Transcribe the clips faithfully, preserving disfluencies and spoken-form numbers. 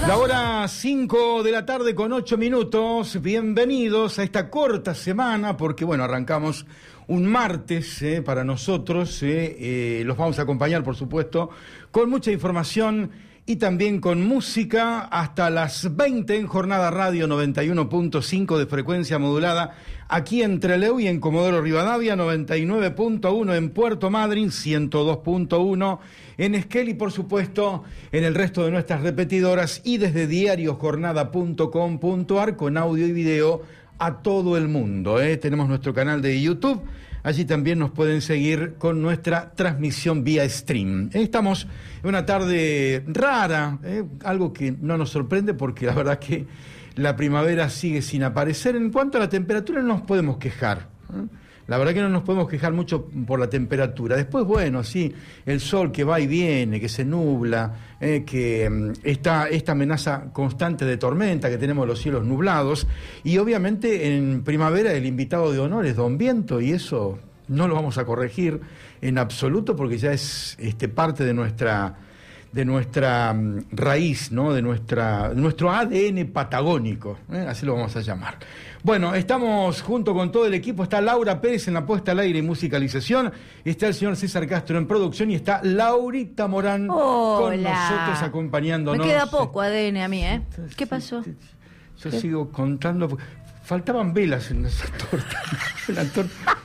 La hora cinco de la tarde con ocho minutos. Bienvenidos a esta corta semana, porque bueno, arrancamos un martes eh, para nosotros. Eh, eh, los vamos a acompañar, por supuesto, con mucha información y también con música hasta las veinte en Jornada Radio noventa y uno punto cinco de frecuencia modulada, aquí en Trelew y en Comodoro Rivadavia, noventa y nueve punto uno en Puerto Madryn, ciento dos punto uno en Esquel y por supuesto en el resto de nuestras repetidoras y desde diario jornada punto com punto ar con audio y video a todo el mundo. ¿eh? Tenemos nuestro canal de YouTube. Allí también nos pueden seguir con nuestra transmisión vía stream. Estamos en una tarde rara, ¿eh? Algo que no nos sorprende porque la verdad que la primavera sigue sin aparecer. En cuanto a la temperatura no nos podemos quejar. ¿eh? La verdad que no nos podemos quejar mucho por la temperatura. Después, bueno, sí, el sol que va y viene, que se nubla, eh, que um, está esta amenaza constante de tormenta, que tenemos los cielos nublados. Y obviamente en primavera el invitado de honor es Don Viento, y eso no lo vamos a corregir en absoluto porque ya es este, parte de nuestra... de nuestra um, raíz, ¿no? De nuestra, de nuestro A D N patagónico, ¿eh? Así lo vamos a llamar. Bueno, estamos junto con todo el equipo, está Laura Pérez en la puesta al aire y musicalización, está el señor César Castro en producción y está Laurita Morán Hola. Con nosotros acompañándonos. Me queda poco A D N a mí, ¿eh? ¿Qué pasó? Yo ¿Qué? sigo contando, faltaban velas en esa torta. En la torta.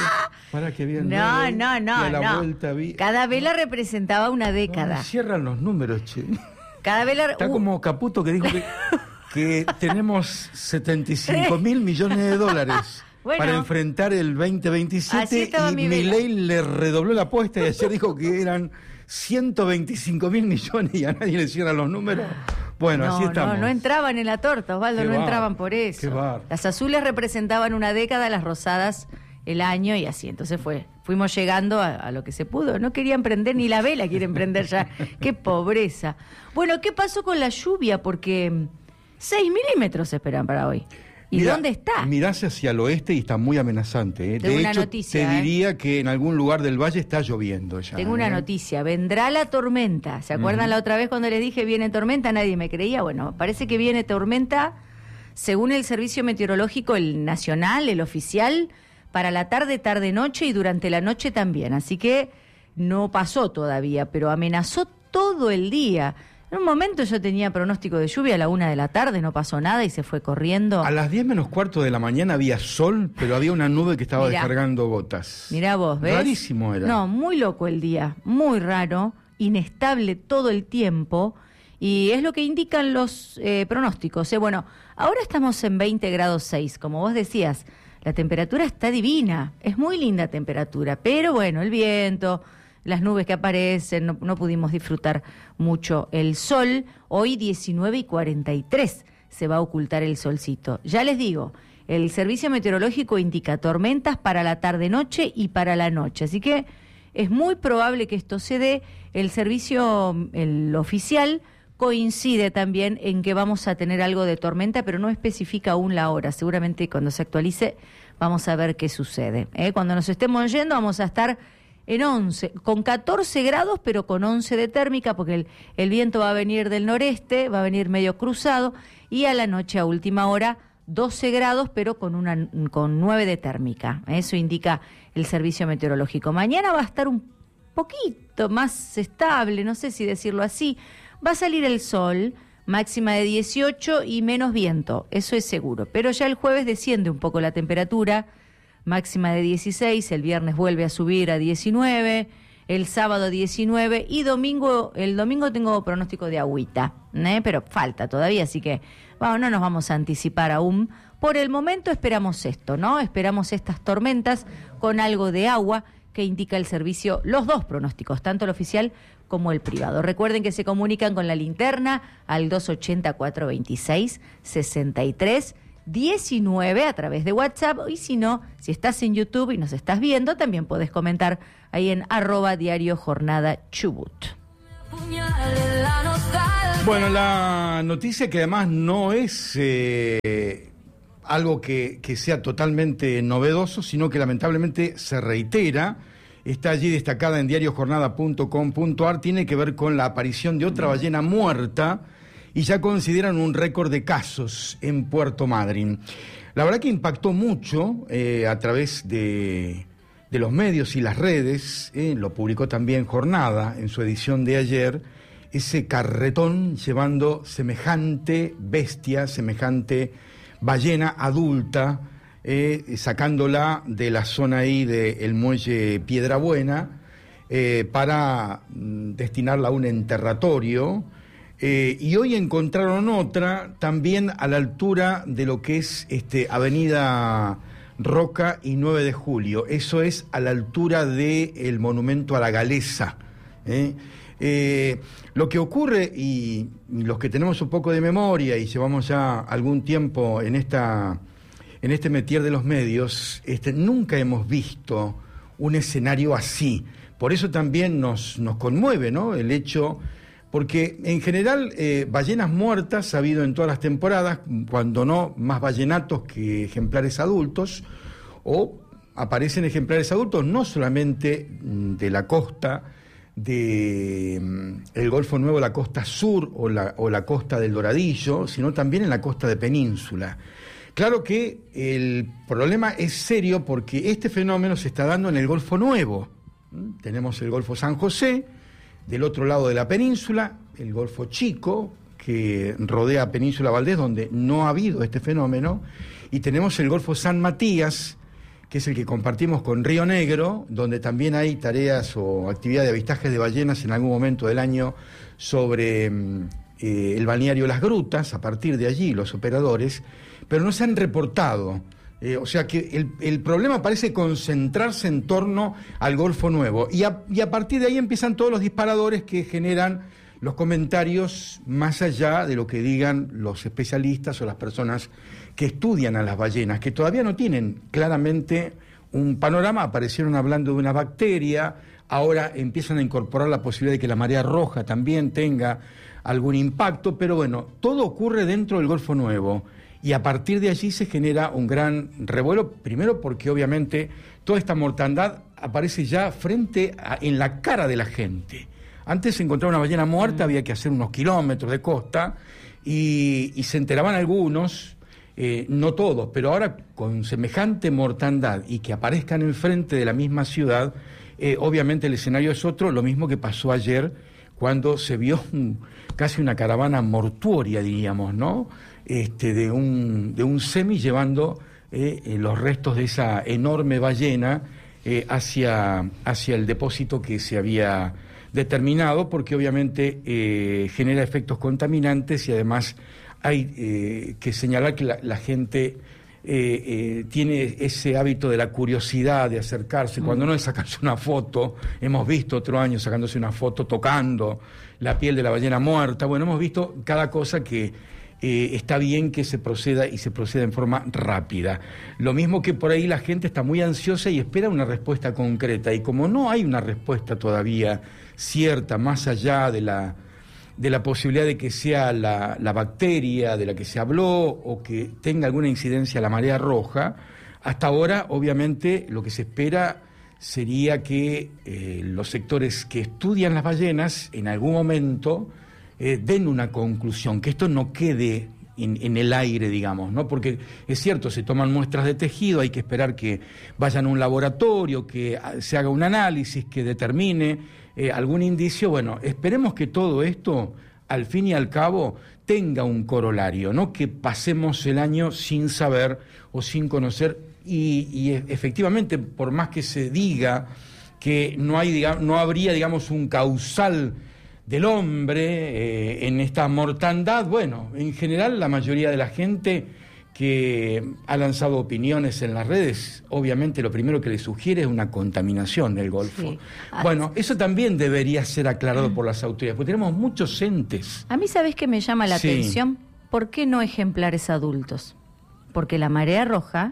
Para que vean. No, no, no, a la no. vuelta vi... Cada vela representaba una década. No, cierran los números, che. Cada vela... Está uh. como Caputo que dijo que, que tenemos setenta y cinco mil millones de dólares bueno, para enfrentar el veinte veintisiete y mi Milei le redobló la apuesta y ayer dijo que eran ciento veinticinco mil millones y a nadie le cierran los números. Bueno, no, así estamos. No, no entraban en la torta, Osvaldo, Qué no bar, entraban por eso. qué bar. Las azules representaban una década, las rosadas el año y así. Entonces fue, fuimos llegando a, a lo que se pudo. No querían prender, ni la vela quieren prender ya. ¡Qué pobreza! Bueno, ¿qué pasó con la lluvia? Porque seis milímetros se esperan para hoy. ¿Y Mira, dónde está? Mirás hacia el oeste y está muy amenazante. ¿eh? Tengo de una hecho, noticia, te ¿eh? diría que en algún lugar del valle está lloviendo ya. Tengo una ¿eh? noticia, vendrá la tormenta. ¿Se acuerdan uh-huh. la otra vez cuando les dije viene tormenta? Nadie me creía. Bueno, parece que viene tormenta, según el Servicio Meteorológico, el nacional, el oficial, para la tarde, tarde-noche y durante la noche también. Así que no pasó todavía, pero amenazó todo el día. En un momento yo tenía pronóstico de lluvia a la una de la tarde, no pasó nada y se fue corriendo. A las diez menos cuarto de la mañana había sol, pero había una nube que estaba mirá, descargando gotas. Mirá vos, ¿ves? Rarísimo era. No, muy loco el día, muy raro, inestable todo el tiempo. Y es lo que indican los eh, pronósticos. ¿eh? Bueno, ahora estamos en veinte grados seis, como vos decías. La temperatura está divina, es muy linda temperatura, pero bueno, el viento, las nubes que aparecen, no, no pudimos disfrutar mucho el sol. Hoy diecinueve y cuarenta y tres se va a ocultar el solcito. Ya les digo, el Servicio Meteorológico indica tormentas para la tarde-noche y para la noche, así que es muy probable que esto se dé. El servicio, el oficial, coincide también en que vamos a tener algo de tormenta, pero no especifica aún la hora. Seguramente cuando se actualice vamos a ver qué sucede. ¿eh? Cuando nos estemos yendo vamos a estar en once, con catorce grados, pero con once de térmica, porque el, el viento va a venir del noreste, va a venir medio cruzado, y a la noche a última hora doce grados, pero con, una, con nueve de térmica. Eso indica el Servicio Meteorológico. Mañana va a estar un poquito más estable, no sé si decirlo así. Va a salir el sol, máxima de dieciocho y menos viento, eso es seguro. Pero ya el jueves desciende un poco la temperatura, máxima de dieciséis, el viernes vuelve a subir a diecinueve, el sábado diecinueve y domingo, el domingo tengo pronóstico de agüita, ¿eh? Pero falta todavía, así que bueno, no nos vamos a anticipar aún. Por el momento esperamos esto, ¿no? Esperamos estas tormentas con algo de agua que indica el servicio, los dos pronósticos, tanto el oficial como el privado. Recuerden que se comunican con la linterna al dos ochenta, cuatrocientos veintiséis, sesenta y tres diecinueve a través de WhatsApp, y si no, si estás en YouTube y nos estás viendo, también podés comentar ahí en arroba diario jornada Chubut. Bueno, la noticia que además no es eh, algo que, que sea totalmente novedoso, sino que lamentablemente se reitera, está allí destacada en diario jornada punto com punto ar, tiene que ver con la aparición de otra ballena muerta y ya consideran un récord de casos en Puerto Madryn. La verdad que impactó mucho eh, a través de, de los medios y las redes, eh, lo publicó también Jornada en su edición de ayer, ese carretón llevando semejante bestia, semejante ballena adulta, eh, sacándola de la zona ahí del muelle Piedrabuena, eh, para mm, destinarla a un enterratorio, eh, y hoy encontraron otra también a la altura de lo que es este, Avenida Roca y nueve de julio, eso es a la altura del monumento a la Galesa, ¿eh? Eh, lo que ocurre, y, y los que tenemos un poco de memoria y llevamos ya algún tiempo en esta en este metier de los medios, este, nunca hemos visto un escenario así. Por eso también nos, nos conmueve, ¿no?, el hecho, porque en general eh, ballenas muertas ha habido en todas las temporadas, cuando no más ballenatos que ejemplares adultos, o aparecen ejemplares adultos no solamente de la costa de mm, el Golfo Nuevo, la costa sur o la, o la costa del Doradillo, sino también en la costa de Península. Claro que el problema es serio porque este fenómeno se está dando en el Golfo Nuevo. ¿Mm? Tenemos el Golfo San José, del otro lado de la península, el Golfo Chico, que rodea Península Valdés, donde no ha habido este fenómeno, y tenemos el Golfo San Matías, que es el que compartimos con Río Negro, donde también hay tareas o actividad de avistajes de ballenas en algún momento del año sobre eh, el balneario Las Grutas, a partir de allí los operadores, pero no se han reportado. Eh, o sea que el, el problema parece concentrarse en torno al Golfo Nuevo, y a, y a partir de ahí empiezan todos los disparadores que generan los comentarios más allá de lo que digan los especialistas o las personas que estudian a las ballenas, que todavía no tienen claramente un panorama. Aparecieron hablando de una bacteria, ahora empiezan a incorporar la posibilidad de que la marea roja también tenga algún impacto, pero bueno, todo ocurre dentro del Golfo Nuevo, y a partir de allí se genera un gran revuelo, primero porque obviamente toda esta mortandad aparece ya frente a, en la cara de la gente. Antes, encontrar una ballena muerta había que hacer unos kilómetros de costa, y, y se enteraban algunos, eh, no todos, pero ahora con semejante mortandad y que aparezcan enfrente de la misma ciudad, eh, obviamente el escenario es otro, lo mismo que pasó ayer cuando se vio un, casi una caravana mortuoria, diríamos, ¿no?, este, de un, de un semi llevando eh, eh, los restos de esa enorme ballena eh, hacia, hacia el depósito que se había determinado, porque obviamente eh, genera efectos contaminantes, y además hay eh, que señalar que la, la gente eh, eh, tiene ese hábito de la curiosidad, de acercarse, mm. cuando no es sacarse una foto. Hemos visto otro año sacándose una foto tocando la piel de la ballena muerta. Bueno, hemos visto cada cosa que eh, está bien que se proceda, y se proceda en forma rápida. Lo mismo que por ahí la gente está muy ansiosa y espera una respuesta concreta, y como no hay una respuesta todavía cierta, más allá de la, de la posibilidad de que sea la, la bacteria de la que se habló, o que tenga alguna incidencia la marea roja, hasta ahora obviamente lo que se espera sería que eh, los sectores que estudian las ballenas en algún momento eh, den una conclusión, que esto no quede En, en el aire, digamos, ¿no? Porque es cierto, se toman muestras de tejido, hay que esperar que vayan a un laboratorio, que se haga un análisis que determine eh, algún indicio. Bueno, esperemos que todo esto, al fin y al cabo, tenga un corolario, ¿no? Que pasemos el año sin saber o sin conocer, y, y efectivamente, por más que se diga que no hay, digamos, no habría, digamos, un causal del hombre eh, en esta mortandad, bueno, en general la mayoría de la gente que ha lanzado opiniones en las redes, obviamente lo primero que le sugiere es una contaminación del Golfo. Sí. Bueno, eso también debería ser aclarado por las autoridades, porque tenemos muchos entes. A mí, ¿sabés qué me llama la sí. atención? ¿Por qué no ejemplares adultos? Porque la marea roja...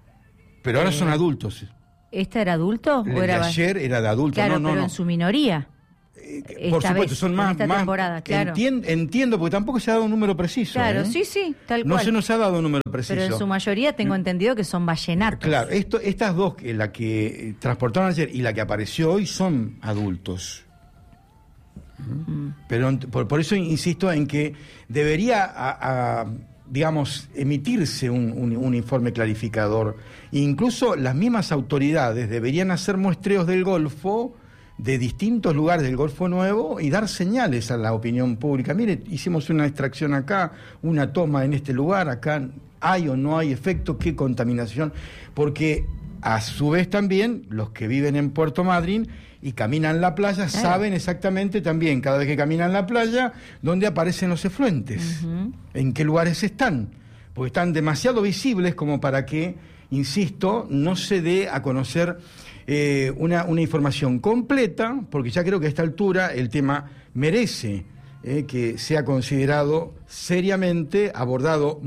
Pero ahora eh, son adultos. ¿Esta era adulto? El o era... de ayer era de adulto. Claro, no, no, pero no. en su minoría. Eh, por supuesto, vez, son más... esta más temporada, claro. Entien, entiendo, porque tampoco se ha dado un número preciso. Claro, ¿eh? sí, sí, tal cual. No se nos ha dado un número preciso. Pero en su mayoría tengo entendido que son ballenatos. Claro, esto, estas dos, la que transportaron ayer y la que apareció hoy, son adultos. Mm. Pero por, por eso insisto en que debería, a, a, digamos, emitirse un, un, un informe clarificador. Incluso las mismas autoridades deberían hacer muestreos del Golfo, de distintos lugares del Golfo Nuevo, y dar señales a la opinión pública. Mire, hicimos una extracción acá, una toma en este lugar, acá hay o no hay efecto, qué contaminación, porque a su vez también los que viven en Puerto Madryn y caminan la playa, eh. saben exactamente también, cada vez que caminan la playa, dónde aparecen los efluentes, uh-huh. en qué lugares están, porque están demasiado visibles como para que, insisto, no se dé a conocer eh, una, una información completa, porque ya creo que a esta altura el tema merece eh, que sea considerado seriamente, abordado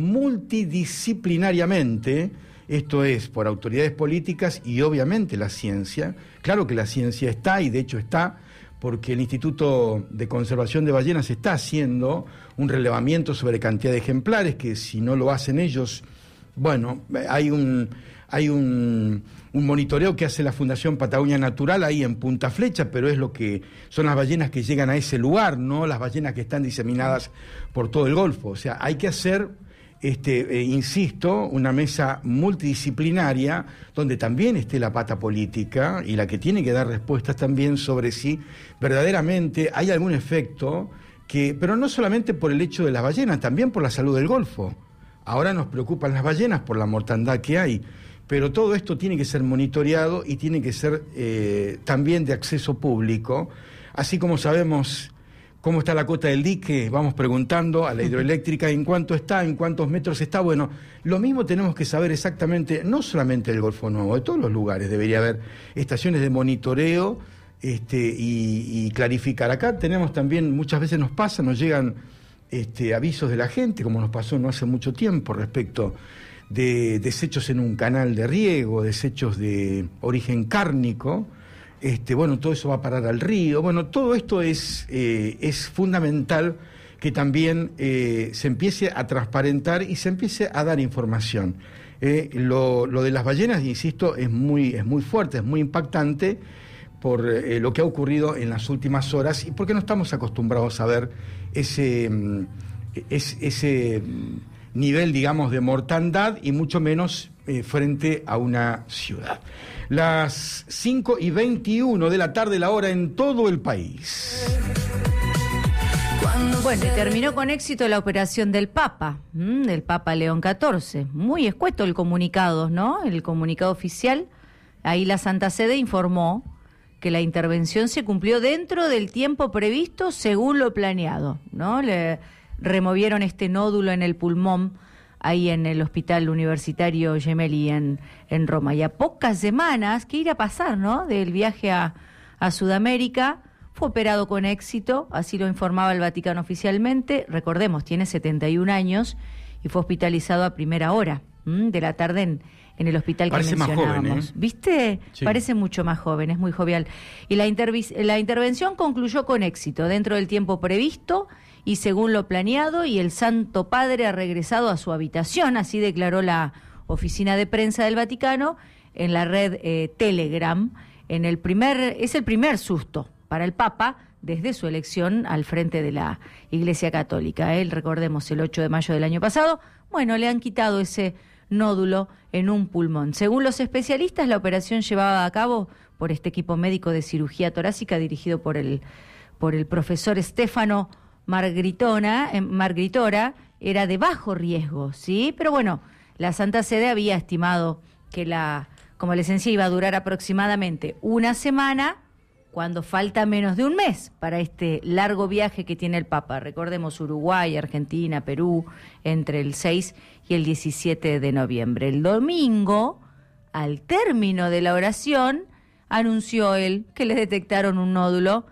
multidisciplinariamente. Esto es, por autoridades políticas y obviamente la ciencia. Claro que la ciencia está, y de hecho está, porque el Instituto de Conservación de Ballenas está haciendo un relevamiento sobre cantidad de ejemplares, que si no lo hacen ellos, bueno, hay un, hay un, un monitoreo que hace la Fundación Patagonia Natural ahí en Punta Flecha, pero es lo que son las ballenas que llegan a ese lugar, no las ballenas que están diseminadas por todo el Golfo. O sea, hay que hacer... Este, eh, insisto, una mesa multidisciplinaria donde también esté la pata política y la que tiene que dar respuestas también sobre si verdaderamente hay algún efecto, que, pero no solamente por el hecho de las ballenas, también por la salud del Golfo. Ahora nos preocupan las ballenas por la mortandad que hay, pero todo esto tiene que ser monitoreado y tiene que ser eh, también de acceso público, así como sabemos... ¿Cómo está la cota del dique? Vamos preguntando a la hidroeléctrica en cuánto está, en cuántos metros está. Bueno, lo mismo tenemos que saber exactamente, no solamente del Golfo Nuevo, de todos los lugares debería haber estaciones de monitoreo este, y, y clarificar. Acá tenemos también, muchas veces nos pasa, nos llegan este, avisos de la gente, como nos pasó no hace mucho tiempo, respecto de desechos en un canal de riego, desechos de origen cárnico. Este, bueno, todo eso va a parar al río. Bueno, todo esto es, eh, es fundamental que también eh, se empiece a transparentar y se empiece a dar información. Eh, lo, lo de las ballenas, insisto, es muy, es muy fuerte, es muy impactante por eh, lo que ha ocurrido en las últimas horas y porque no estamos acostumbrados a ver ese, ese, ese nivel, digamos, de mortandad y mucho menos eh, frente a una ciudad. Las cinco y veintiuno de la tarde, la hora en todo el país. Bueno, y terminó con éxito la operación del Papa, ¿m? del Papa León catorce. Muy escueto el comunicado, ¿no? El comunicado oficial. Ahí la Santa Sede informó que la intervención se cumplió dentro del tiempo previsto según lo planeado, ¿no? Le removieron este nódulo en el pulmón ahí en el Hospital Universitario Gemelli en, en Roma. Y a pocas semanas, ¿qué irá a pasar, no? Del viaje a, a Sudamérica, fue operado con éxito, así lo informaba el Vaticano oficialmente. Recordemos, tiene setenta y un años y fue hospitalizado a primera hora ¿m? de la tarde en, en el hospital que Parece mencionábamos. Más joven, ¿eh? ¿Viste? Sí. Parece mucho más joven, es muy jovial. Y la, intervis- la intervención concluyó con éxito, dentro del tiempo previsto y según lo planeado, y el Santo Padre ha regresado a su habitación, así declaró la oficina de prensa del Vaticano en la red eh, Telegram. En el primer, es el primer susto para el Papa desde su elección al frente de la Iglesia Católica. Él, recordemos, el ocho de mayo del año pasado, bueno, le han quitado ese nódulo en un pulmón. Según los especialistas, la operación llevada a cabo por este equipo médico de cirugía torácica dirigido por el, por el profesor Stefano Margritona, eh, Margritora, era de bajo riesgo, ¿sí? Pero bueno, la Santa Sede había estimado que la convalecencia iba a durar aproximadamente una semana, cuando falta menos de un mes para este largo viaje que tiene el Papa. Recordemos, Uruguay, Argentina, Perú, entre el seis y el diecisiete de noviembre. El domingo, al término de la oración, anunció él que le detectaron un nódulo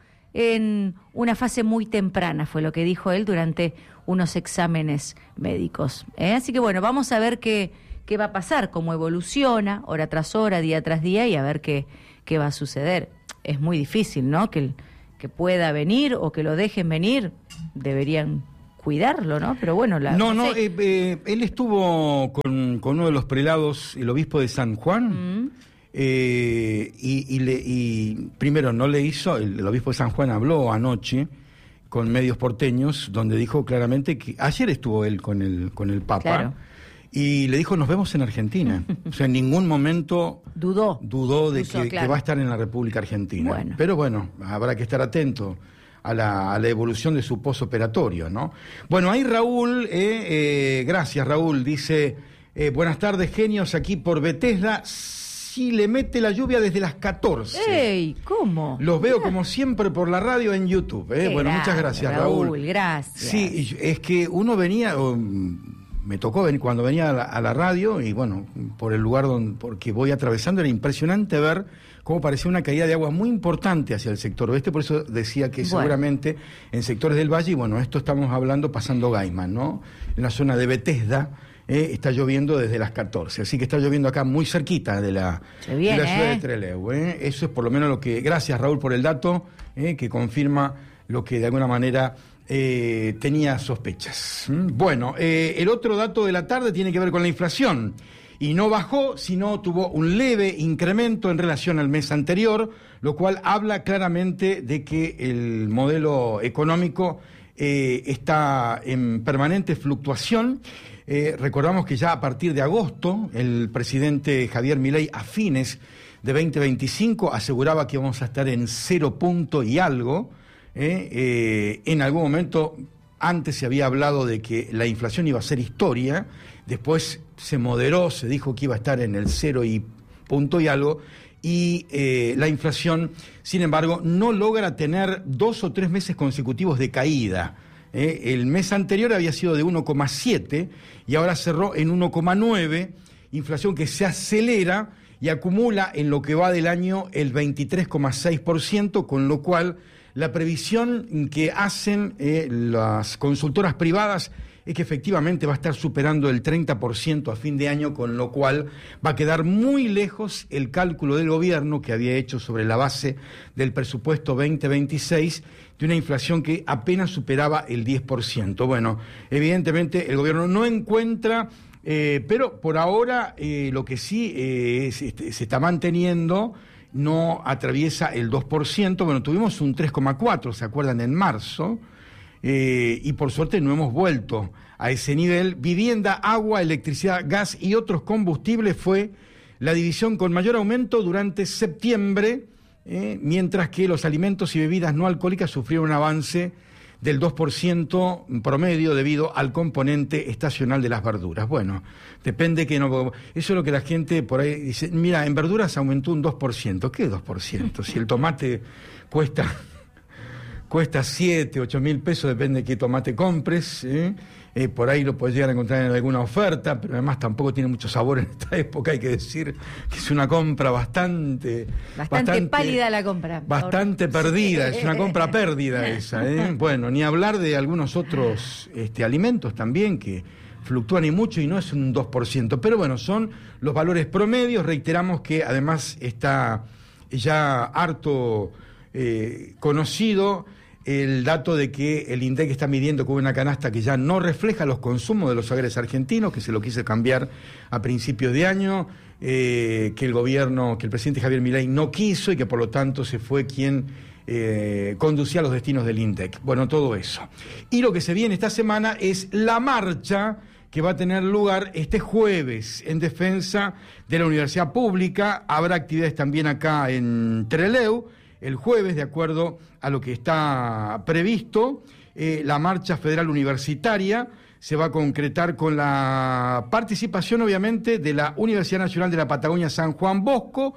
en una fase muy temprana, fue lo que dijo él durante unos exámenes médicos. ¿eh? Así que bueno, vamos a ver qué, qué va a pasar, cómo evoluciona, hora tras hora, día tras día, y a ver qué, qué va a suceder. Es muy difícil, ¿no? Que, que pueda venir o que lo dejen venir, deberían cuidarlo, ¿no? Pero bueno, la... No, no, eh, eh, él estuvo con, con uno de los prelados, el obispo de San Juan, mm. eh, y, y, le, y primero no le hizo, el, el obispo de San Juan habló anoche, con medios porteños, donde dijo claramente que ayer estuvo él con el, con el Papa, claro, y le dijo, nos vemos en Argentina. O sea, en ningún momento dudó, dudó de Usó, que, claro. que va a estar en la República Argentina. Bueno. Pero bueno, habrá que estar atento a la, a la evolución de su posoperatorio, ¿no? Bueno, ahí Raúl, eh, eh, gracias Raúl, dice, eh, buenas tardes, genios, aquí por Bethesda. Sí, le mete la lluvia desde las catorce. ¡Ey! ¿Cómo? Los veo como siempre por la radio en YouTube. ¿eh? Bueno, grande, muchas gracias, Raúl. Raúl. Gracias. Sí, es que uno venía, o, me tocó venir cuando venía a la, a la radio, y bueno, por el lugar donde porque voy atravesando, era impresionante ver cómo parecía una caída de agua muy importante hacia el sector oeste, por eso decía que bueno, seguramente en sectores del valle, y bueno, esto estamos hablando pasando Gaiman, ¿no? En la zona de Bethesda, Eh, está lloviendo desde las catorce, así que está lloviendo acá muy cerquita de la, viene, de la ciudad eh. de Trelew. ¿eh? Eso es por lo menos lo que... Gracias, Raúl, por el dato, eh, que confirma lo que de alguna manera eh, tenía sospechas. ¿Mm? Bueno, eh, el otro dato de la tarde tiene que ver con la inflación. Y no bajó, sino tuvo un leve incremento en relación al mes anterior, lo cual habla claramente de que el modelo económico eh, está en permanente fluctuación. Eh, recordamos que ya a partir de agosto, el presidente Javier Milei, a fines de veinte veinticinco, aseguraba que íbamos a estar en cero punto y algo. Eh, eh, en algún momento, antes se había hablado de que la inflación iba a ser historia, después se moderó, se dijo que iba a estar en el cero y punto y algo, y eh, la inflación, sin embargo, no logra tener dos o tres meses consecutivos de caída. Eh, el mes anterior había sido de uno coma siete y ahora cerró en uno coma nueve, inflación que se acelera y acumula en lo que va del año el veintitrés coma seis por ciento, con lo cual la previsión que hacen eh, las consultoras privadas es que efectivamente va a estar superando el treinta por ciento a fin de año, con lo cual va a quedar muy lejos el cálculo del gobierno que había hecho sobre la base del presupuesto veinte veintiséis de una inflación que apenas superaba el diez por ciento. Bueno, evidentemente el gobierno no encuentra, eh, pero por ahora eh, lo que sí eh, es, este, se está manteniendo, no atraviesa el dos por ciento. Bueno, tuvimos un tres coma cuatro, ¿se acuerdan? En marzo. Eh, y por suerte no hemos vuelto a ese nivel. Vivienda, agua, electricidad, gas y otros combustibles fue la división con mayor aumento durante septiembre, eh, mientras que los alimentos y bebidas no alcohólicas sufrieron un avance del dos por ciento promedio debido al componente estacional de las verduras. Bueno, depende que no... Eso es lo que la gente por ahí dice, mira, en verduras aumentó un dos por ciento. ¿Qué dos por ciento? Si el tomate cuesta... Cuesta siete, ocho mil pesos, depende de qué tomate compres, ¿eh? Eh, por ahí lo puedes llegar a encontrar en alguna oferta, pero además tampoco tiene mucho sabor en esta época, hay que decir que es una compra bastante... Bastante, bastante pálida la compra. Bastante ahora. Perdida, sí. Es una compra pérdida esa, ¿eh? Bueno, ni hablar de algunos otros este, alimentos también que fluctúan y mucho y no es un dos por ciento, pero bueno, son los valores promedios. Reiteramos que además está ya harto eh, conocido el dato de que el INDEC está midiendo con una canasta que ya no refleja los consumos de los hogares argentinos, que se lo quise cambiar a principios de año, eh, que el gobierno, que el presidente Javier Milei no quiso y que por lo tanto se fue quien eh, conducía los destinos del INDEC. Bueno, todo eso. Y lo que se viene esta semana es la marcha que va a tener lugar este jueves en defensa de la universidad pública. Habrá actividades también acá en Trelew. El jueves, de acuerdo a lo que está previsto, eh, la marcha federal universitaria se va a concretar con la participación, obviamente, de la Universidad Nacional de la Patagonia San Juan Bosco,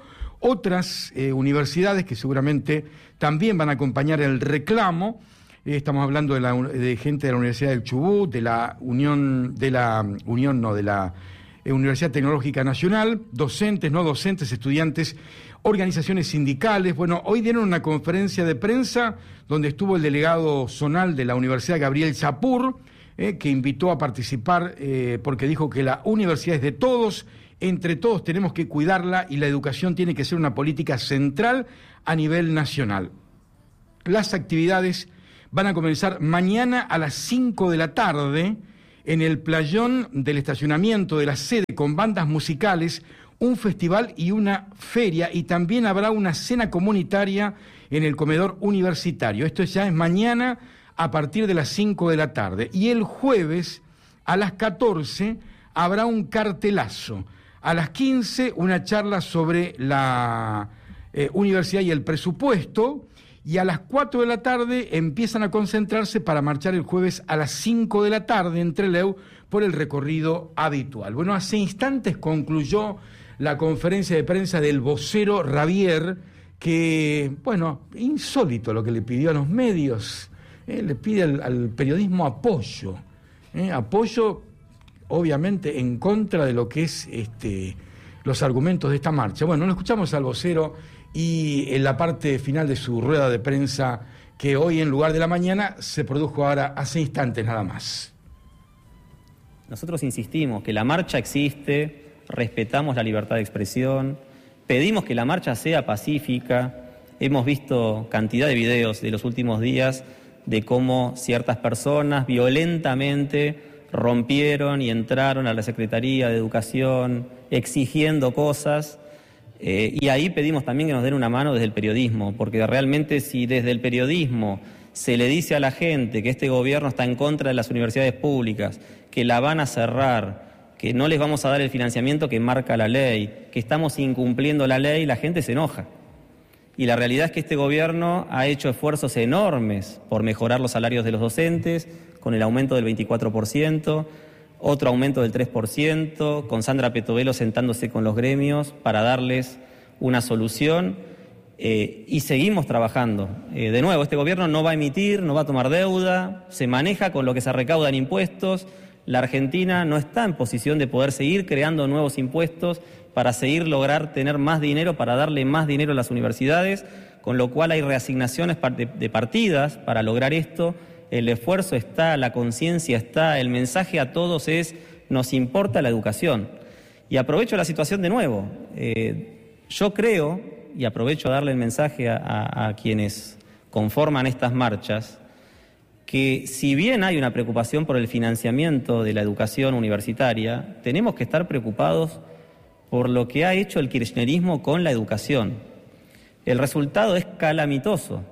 otras eh, universidades que seguramente también van a acompañar el reclamo. Eh, estamos hablando de, la, de gente de la Universidad del Chubut, de la Unión, de la Unión, no, de la eh, Universidad Tecnológica Nacional, docentes, no docentes, estudiantes, organizaciones sindicales. Bueno, hoy dieron una conferencia de prensa donde estuvo el delegado zonal de la Universidad, Gabriel Chapur, eh, que invitó a participar eh, porque dijo que la universidad es de todos, entre todos tenemos que cuidarla y la educación tiene que ser una política central a nivel nacional. Las actividades van a comenzar mañana a las cinco de la tarde en el playón del estacionamiento de la sede con bandas musicales, un festival y una feria, y también habrá una cena comunitaria en el comedor universitario. Esto ya es mañana a partir de las cinco de la tarde. Y el jueves a las catorce habrá un cartelazo. A las quince una charla sobre la eh, universidad y el presupuesto. Y a las cuatro de la tarde empiezan a concentrarse para marchar el jueves a las cinco de la tarde en Trelew por el recorrido habitual. Bueno, hace instantes concluyó la conferencia de prensa del vocero Ravier, que, bueno, insólito lo que le pidió a los medios, eh, le pide al, al periodismo apoyo, eh, apoyo obviamente en contra de lo que es este, los argumentos de esta marcha. Bueno, lo escuchamos al vocero y en la parte final de su rueda de prensa, que hoy en lugar de la mañana se produjo ahora hace instantes nada más. Nosotros insistimos que la marcha existe, respetamos la libertad de expresión, pedimos que la marcha sea pacífica. Hemos visto cantidad de videos de los últimos días de cómo ciertas personas violentamente rompieron y entraron a la Secretaría de Educación exigiendo cosas. Eh, y ahí pedimos también que nos den una mano desde el periodismo, porque realmente si desde el periodismo se le dice a la gente que este gobierno está en contra de las universidades públicas, que la van a cerrar, que no les vamos a dar el financiamiento que marca la ley, que estamos incumpliendo la ley, la gente se enoja. Y la realidad es que este gobierno ha hecho esfuerzos enormes por mejorar los salarios de los docentes, con el aumento del veinticuatro por ciento, otro aumento del tres por ciento, con Sandra Petovelo sentándose con los gremios para darles una solución, eh, y seguimos trabajando. Eh, de nuevo, este gobierno no va a emitir, no va a tomar deuda, se maneja con lo que se recauda en impuestos. La Argentina no está en posición de poder seguir creando nuevos impuestos para seguir lograr tener más dinero, para darle más dinero a las universidades, con lo cual hay reasignaciones de partidas para lograr esto. El esfuerzo está, la conciencia está, el mensaje a todos es: nos importa la educación. Y aprovecho la situación de nuevo. Eh, yo creo, y aprovecho a darle el mensaje a, a, a quienes conforman estas marchas, que si bien hay una preocupación por el financiamiento de la educación universitaria, tenemos que estar preocupados por lo que ha hecho el kirchnerismo con la educación. El resultado es calamitoso,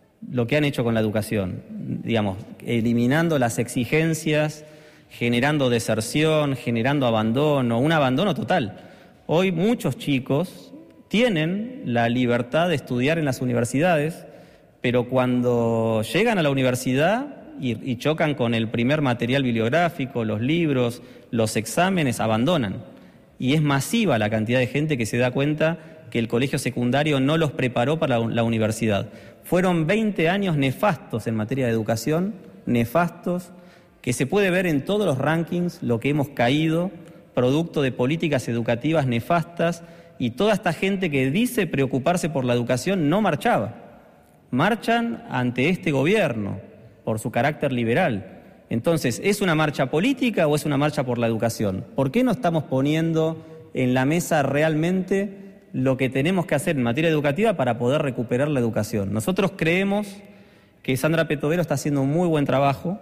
lo que han hecho con la educación, digamos, eliminando las exigencias, generando deserción, generando abandono, un abandono total. Hoy muchos chicos tienen la libertad de estudiar en las universidades, pero cuando llegan a la universidad y, y chocan con el primer material bibliográfico, los libros, los exámenes, abandonan. Y es masiva la cantidad de gente que se da cuenta que el colegio secundario no los preparó para la, la universidad. Fueron veinte años nefastos en materia de educación, nefastos, que se puede ver en todos los rankings lo que hemos caído, producto de políticas educativas nefastas, y toda esta gente que dice preocuparse por la educación no marchaba. Marchan ante este gobierno por su carácter liberal. Entonces, ¿es una marcha política o es una marcha por la educación? ¿Por qué no estamos poniendo en la mesa realmente lo que tenemos que hacer en materia educativa para poder recuperar la educación? Nosotros creemos que Sandra Petovelo está haciendo un muy buen trabajo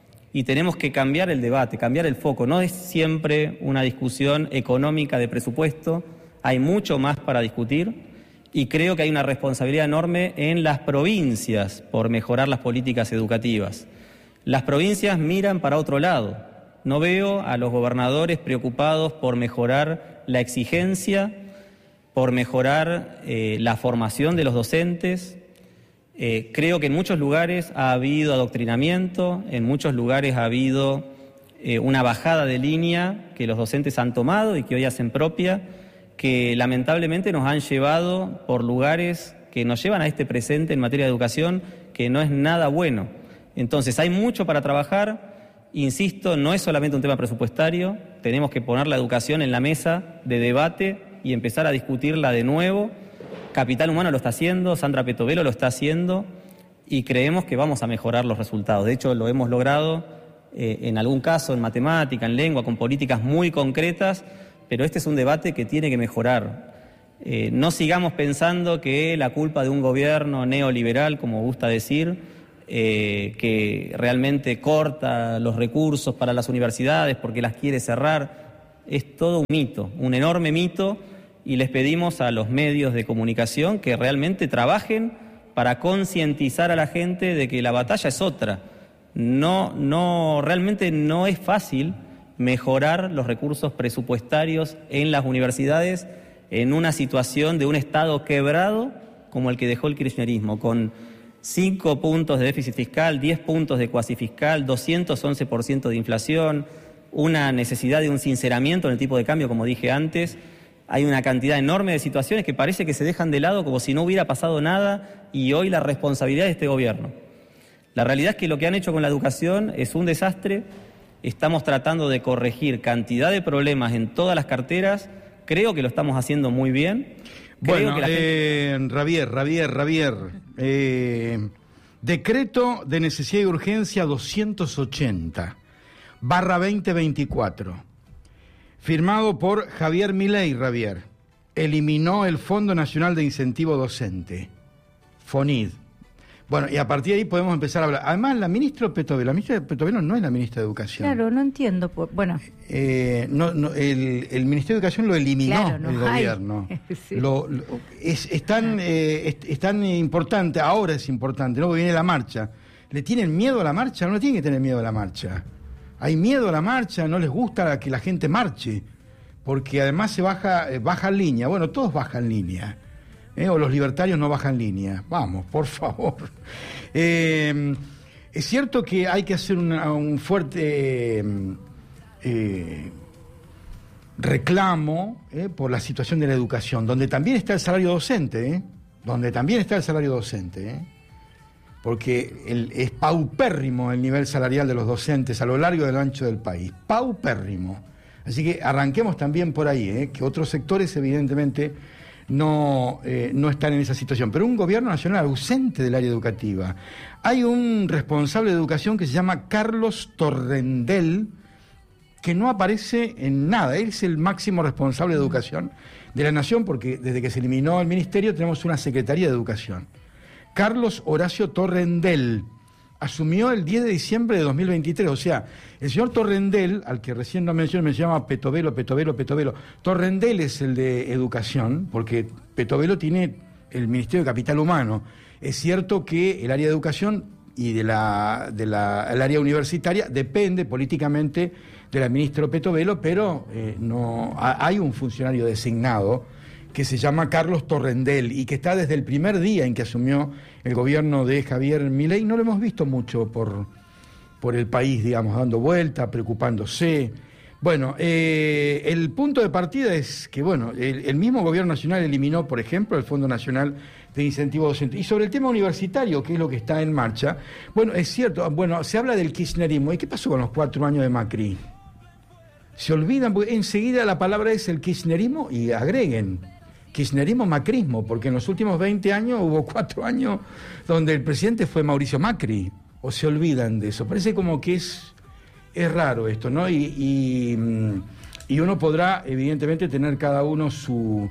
y tenemos que cambiar el debate, cambiar el foco. No es siempre una discusión económica de presupuesto, hay mucho más para discutir. Y creo que hay una responsabilidad enorme en las provincias por mejorar las políticas educativas. Las provincias miran para otro lado. No veo a los gobernadores preocupados por mejorar la exigencia, por mejorar eh, la formación de los docentes. Eh, creo que en muchos lugares ha habido adoctrinamiento, en muchos lugares ha habido eh, una bajada de línea que los docentes han tomado y que hoy hacen propia, que lamentablemente nos han llevado por lugares que nos llevan a este presente en materia de educación que no es nada bueno. Entonces hay mucho para trabajar, insisto, no es solamente un tema presupuestario, tenemos que poner la educación en la mesa de debate y empezar a discutirla de nuevo. Capital Humano lo está haciendo, Sandra Petovelo lo está haciendo y creemos que vamos a mejorar los resultados. De hecho, lo hemos logrado eh, en algún caso en matemática, en lengua, con políticas muy concretas. Pero este es un debate que tiene que mejorar. Eh, no sigamos pensando que la culpa de un gobierno neoliberal, como gusta decir, eh, que realmente corta los recursos para las universidades porque las quiere cerrar, es todo un mito, un enorme mito, y les pedimos a los medios de comunicación que realmente trabajen para concientizar a la gente de que la batalla es otra. No, no, realmente no es fácil mejorar los recursos presupuestarios en las universidades en una situación de un Estado quebrado como el que dejó el kirchnerismo, con cinco puntos de déficit fiscal, diez puntos de cuasi fiscal, doscientos once por ciento de inflación, una necesidad de un sinceramiento en el tipo de cambio, como dije antes. Hay una cantidad enorme de situaciones que parece que se dejan de lado como si no hubiera pasado nada, y hoy la responsabilidad de este gobierno. La realidad es que lo que han hecho con la educación es un desastre. Estamos tratando de corregir cantidad de problemas en todas las carteras. Creo que lo estamos haciendo muy bien. Creo bueno, que la eh, gente... Javier, Javier, Javier. Eh, decreto de necesidad y urgencia doscientos ochenta, barra veinte veinticuatro. Firmado por Javier Milei, Javier. Eliminó el Fondo Nacional de Incentivo Docente, FONID. Bueno, y a partir de ahí podemos empezar a hablar. Además, la ministra Petovelo, la ministra Petovelo no es la ministra de Educación. Claro, no entiendo. Por, bueno. Eh, no, no, el, el Ministerio de Educación lo eliminó, claro, no el gobierno. Sí. Lo, lo, es, es, tan, eh, es, es tan importante, ahora es importante, ¿no? Porque viene la marcha. ¿Le tienen miedo a la marcha? No le tienen que tener miedo a la marcha. Hay miedo a la marcha, no les gusta que la gente marche, porque además se baja, baja línea. Bueno, todos bajan línea. ¿Eh? O los libertarios no bajan línea. Vamos, por favor. Eh, es cierto que hay que hacer una, un fuerte eh, eh, reclamo eh, por la situación de la educación, donde también está el salario docente, ¿eh? donde también está el salario docente, ¿eh? porque el, es paupérrimo el nivel salarial de los docentes a lo largo y a lo ancho del país. Paupérrimo. Así que arranquemos también por ahí, ¿eh? que otros sectores evidentemente no, eh, no están en esa situación. Pero un gobierno nacional ausente del área educativa. Hay un responsable de educación que se llama Carlos Torrendel, que no aparece en nada. Él es el máximo responsable de educación de la nación, porque desde que se eliminó el ministerio tenemos una Secretaría de Educación. Carlos Horacio Torrendel asumió el diez de diciembre de dos mil veintitrés, o sea, el señor Torrendel, al que recién no mencioné, me llama Petovelo, Petovelo, Petovelo. Torrendel es el de Educación, porque Petovelo tiene el Ministerio de Capital Humano. Es cierto que el área de Educación y de la, de la, el área universitaria depende políticamente de la ministra Petovelo, pero eh, no hay un funcionario designado que se llama Carlos Torrendel y que está desde el primer día en que asumió el gobierno de Javier Milei. No lo hemos visto mucho por, por el país, digamos, dando vuelta, preocupándose. Bueno, eh, el punto de partida es que, bueno, el, el mismo gobierno nacional eliminó, por ejemplo, el Fondo Nacional de Incentivo Docente. Y sobre el tema universitario, que es lo que está en marcha, bueno, es cierto, bueno, se habla del kirchnerismo. ¿Y qué pasó con los cuatro años de Macri? Se olvidan, porque enseguida la palabra es el kirchnerismo y agreguen kirchnerismo, macrismo, porque en los últimos veinte años hubo cuatro años donde el presidente fue Mauricio Macri, o se olvidan de eso. Parece como que es, es raro esto, ¿no? Y, y, y uno podrá, evidentemente, tener cada uno su,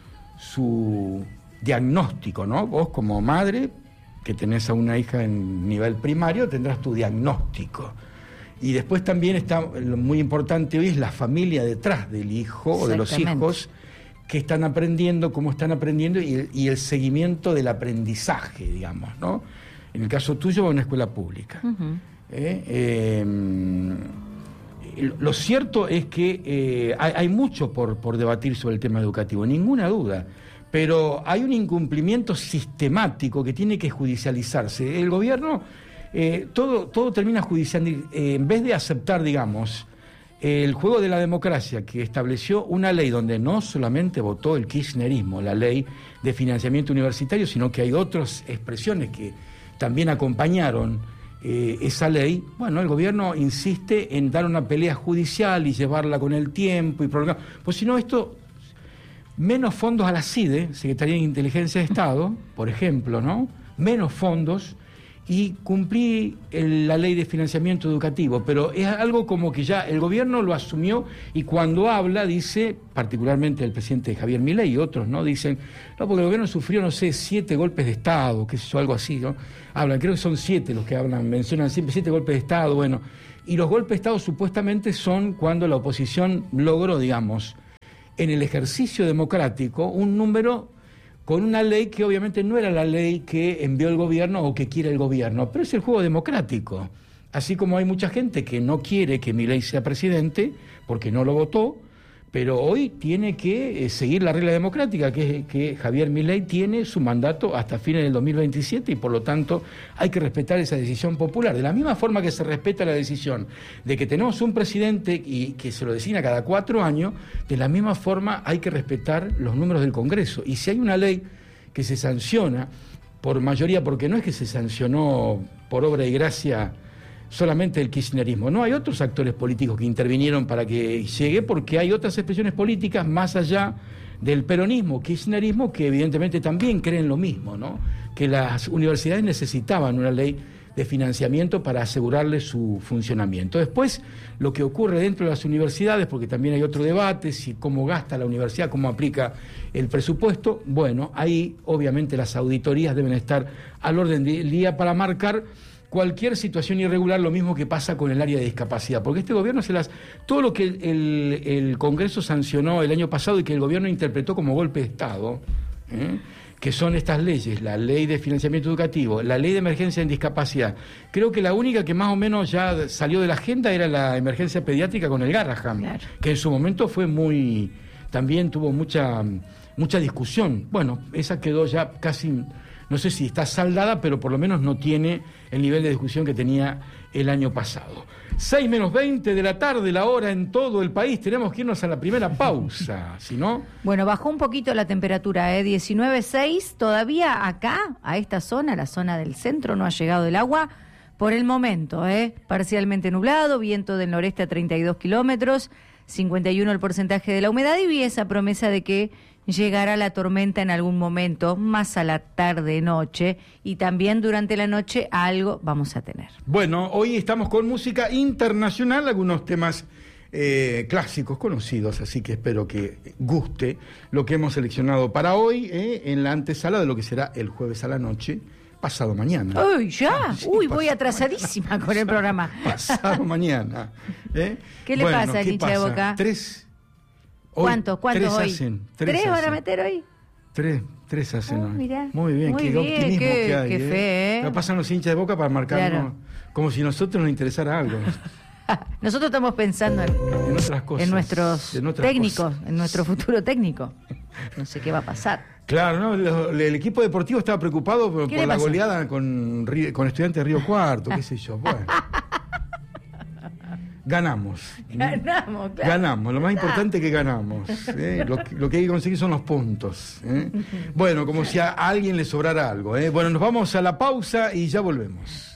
su diagnóstico, ¿no? Vos como madre, que tenés a una hija en nivel primario, tendrás tu diagnóstico. Y después también está, lo muy importante hoy es la familia detrás del hijo o de los hijos, que están aprendiendo, cómo están aprendiendo y el, y el seguimiento del aprendizaje, digamos, ¿no? En el caso tuyo, una escuela pública. Uh-huh. ¿Eh? Eh, lo cierto es que eh, hay, hay mucho por, por debatir sobre el tema educativo, ninguna duda, pero hay un incumplimiento sistemático que tiene que judicializarse. El gobierno, eh, todo, todo termina judicializando, eh, en vez de aceptar, digamos, el juego de la democracia, que estableció una ley donde no solamente votó el kirchnerismo, la ley de financiamiento universitario, sino que hay otras expresiones que también acompañaron eh, esa ley. Bueno, el gobierno insiste en dar una pelea judicial y llevarla con el tiempo y prolongar. Pues si no, esto, menos fondos a la CIDE, Secretaría de Inteligencia de Estado, por ejemplo, ¿no? Menos fondos y cumplir el, la ley de financiamiento educativo, pero es algo como que ya el gobierno lo asumió y cuando habla dice, particularmente el presidente Javier Milei y otros, ¿no? Dicen, no, porque el gobierno sufrió, no sé, siete golpes de Estado, qué sé yo, algo así, ¿no? Hablan, creo que son siete los que hablan, mencionan siempre siete golpes de Estado, bueno, y los golpes de Estado supuestamente son cuando la oposición logró, digamos, en el ejercicio democrático, un número con una ley que obviamente no era la ley que envió el gobierno o que quiere el gobierno, pero es el juego democrático. Así como hay mucha gente que no quiere que Milei sea presidente porque no lo votó, pero hoy tiene que eh, seguir la regla democrática, que es que Javier Milei tiene su mandato hasta fines del dos mil veintisiete y por lo tanto hay que respetar esa decisión popular. De la misma forma que se respeta la decisión de que tenemos un presidente y que se lo designa cada cuatro años, de la misma forma hay que respetar los números del Congreso. Y si hay una ley que se sanciona por mayoría, porque no es que se sancionó por obra y gracia solamente el kirchnerismo, no, hay otros actores políticos que intervinieron para que llegue, porque hay otras expresiones políticas más allá del peronismo, kirchnerismo, que evidentemente también creen lo mismo, ¿no? Que las universidades necesitaban una ley de financiamiento para asegurarle su funcionamiento. Después, lo que ocurre dentro de las universidades, porque también hay otro debate, si cómo gasta la universidad, cómo aplica el presupuesto, bueno, ahí obviamente las auditorías deben estar al orden del día para marcar cualquier situación irregular, lo mismo que pasa con el área de discapacidad, porque este gobierno se las... Todo lo que el, el, el Congreso sancionó el año pasado y que el gobierno interpretó como golpe de Estado, ¿eh? que son estas leyes, la ley de financiamiento educativo, la ley de emergencia en discapacidad. Creo que la única que más o menos ya salió de la agenda era la emergencia pediátrica con el Garrahan, claro, que en su momento fue muy... también tuvo mucha, mucha discusión. Bueno, esa quedó ya casi... No sé si está saldada, pero por lo menos no tiene el nivel de discusión que tenía el año pasado. seis menos veinte de la tarde, la hora en todo el país. Tenemos que irnos a la primera pausa, si no... Bueno, bajó un poquito la temperatura, ¿eh? diecinueve punto seis. Todavía acá, a esta zona, la zona del centro, no ha llegado el agua por el momento, ¿eh? Parcialmente nublado, viento del noreste a treinta y dos kilómetros, cincuenta y uno el porcentaje de la humedad y vi esa promesa de que llegará la tormenta en algún momento, más a la tarde-noche, y también durante la noche algo vamos a tener. Bueno, hoy estamos con música internacional, algunos temas eh, clásicos conocidos, así que espero que guste lo que hemos seleccionado para hoy, eh, en la antesala de lo que será el jueves a la noche, pasado mañana. ¡Uy, ya! Sí, ¡Uy, voy atrasadísima mañana con el programa! Pasado mañana. ¿eh? ¿Qué le bueno, pasa al hincha de Boca? Tres... ¿Cuántos? ¿Cuántos hoy? Hacen, ¿Tres, tres van hacen. a meter hoy? Tres, tres hacen oh, hoy. Mirá. Muy bien, Muy qué bien, optimismo qué, que hay. qué ¿eh? fe, ¿eh? Lo pasan los hinchas de Boca para marcarnos, claro, como si a nosotros nos interesara algo. Nosotros estamos pensando en, en otras cosas. En nuestros en otras técnicos, cosas. En nuestro futuro técnico. No sé qué va a pasar. Claro, ¿no? El, el equipo deportivo estaba preocupado por, por la goleada con, con Estudiantes de Río Cuarto, qué sé yo. Bueno. Ganamos. Ganamos, claro. Ganamos, lo más importante es que ganamos. ¿eh? Lo, lo que hay que conseguir son los puntos. ¿eh? Bueno, como si a alguien le sobrara algo. ¿eh? Bueno, nos vamos a la pausa y ya volvemos.